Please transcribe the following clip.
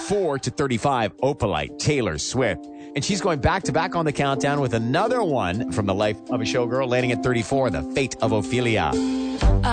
34 to 35, Opalite, Taylor Swift. And she's going back-to-back on the countdown with another one from the life of a showgirl, landing at 34, The Fate of Ophelia.